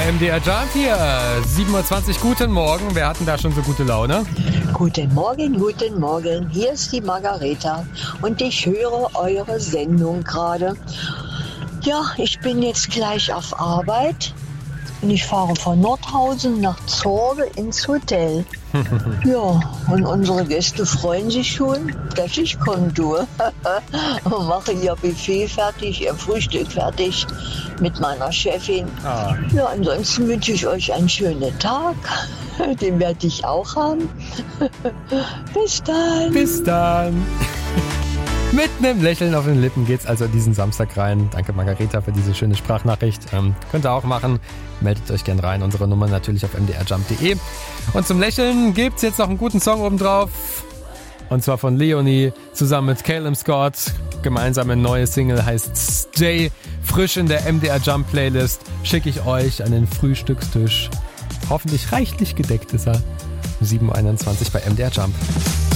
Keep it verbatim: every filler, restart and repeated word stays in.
M D R Jump hier. sieben Uhr zwanzig, guten Morgen. Wer hat denn da schon so gute Laune? Guten Morgen, guten Morgen. Hier ist die Margareta und ich höre eure Sendung gerade. Ja, ich bin jetzt gleich auf Arbeit und ich fahre von Nordhausen nach Zorge ins Hotel. Ja, und unsere Gäste freuen sich schon, dass ich kommen tue. Und mache ihr Buffet fertig, ihr Frühstück fertig mit meiner Chefin. Ah. Ja, ansonsten wünsche ich euch einen schönen Tag. Den werde ich auch haben. Bis dann. Bis dann. Mit einem Lächeln auf den Lippen geht's also diesen Samstag rein. Danke Margareta für diese schöne Sprachnachricht. Ähm, könnt ihr auch machen. Meldet euch gern rein. Unsere Nummer natürlich auf m d r jump punkt d e. Und zum Lächeln gibt's jetzt noch einen guten Song obendrauf. Und zwar von Leonie zusammen mit Calum Scott. Gemeinsame neue Single heißt Stay. Frisch in der M D R Jump Playlist schicke ich euch an den Frühstückstisch. Hoffentlich reichlich gedeckt ist er. sieben Uhr einundzwanzig bei M D R Jump.